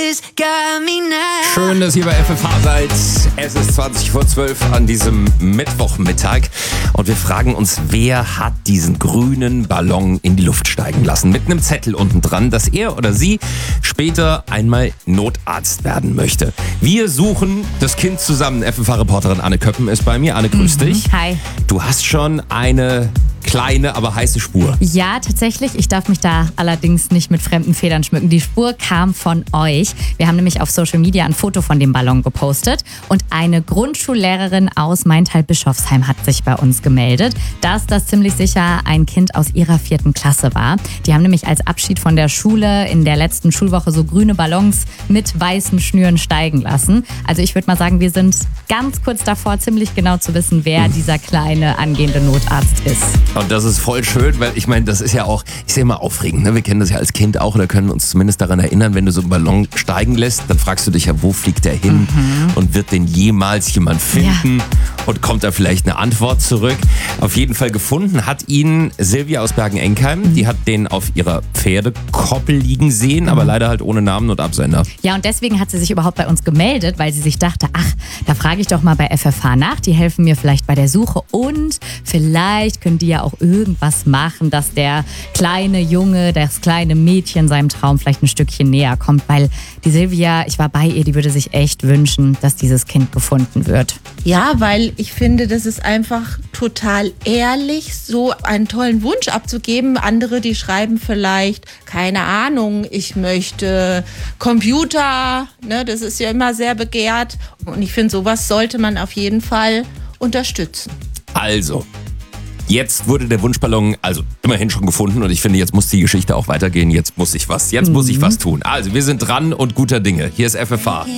kisses got me now. Schön, dass ihr bei FFH seid. Es ist 20:12 an diesem Mittwochmittag und wir fragen uns, wer hat diesen grünen Ballon in die Luft steigen lassen? Mit einem Zettel unten dran, dass er oder sie später einmal Notarzt werden möchte. Wir suchen das Kind zusammen. FFH-Reporterin Anne Köppen ist bei mir. Anne, grüß dich. Hi. Du hast schon eine kleine, aber heiße Spur. Ja, tatsächlich. Ich darf mich da allerdings nicht mit fremden Federn schmücken. Die Spur kam von euch. Wir haben nämlich auf Social Media ein Foto von dem Ballon gepostet und eine Grundschullehrerin aus Maintal-Bischofsheim hat sich bei uns gemeldet, dass das ziemlich sicher ein Kind aus ihrer 4. Klasse war. Die haben nämlich als Abschied von der Schule in der letzten Schulwoche so grüne Ballons mit weißen Schnüren steigen lassen. Also ich würde mal sagen, wir sind ganz kurz davor, ziemlich genau zu wissen, wer dieser kleine angehende Notarzt ist. Und das ist voll schön, weil ich meine, das ist ja auch, ich sehe immer aufregend, ne? Wir kennen das ja als Kind auch oder können uns zumindest daran erinnern, wenn du so einen Ballon steigen lässt, dann fragst du dich ja, wo fliegt der hin und wird den jemals jemand finden und kommt da vielleicht eine Antwort zurück. Auf jeden Fall gefunden hat ihn Silvia aus Bergen-Enkheim, die hat den auf ihrer Pferdekoppel liegen sehen, aber leider halt ohne Namen und Absender. Ja, und deswegen hat sie sich überhaupt bei uns gemeldet, weil sie sich dachte, ach, da frage ich doch mal bei FFH nach, die helfen mir vielleicht bei der Suche und vielleicht können die ja auch irgendwas machen, dass der kleine Junge, das kleine Mädchen seinem Traum vielleicht ein Stückchen näher kommt, weil die Silvia, ich war bei ihr, die würde sich echt wünschen, dass dieses Kind gefunden wird. Ja, weil ich finde, das ist einfach total ehrlich, so einen tollen Wunsch abzugeben. Andere, die schreiben vielleicht, keine Ahnung, ich möchte Computer, ne, das ist ja immer sehr begehrt. Und ich finde, sowas sollte man auf jeden Fall unterstützen. Also, jetzt wurde der Wunschballon also immerhin schon gefunden und ich finde, jetzt muss die Geschichte auch weitergehen. Jetzt muss ich was tun. Also, wir sind dran und guter Dinge. Hier ist FFH.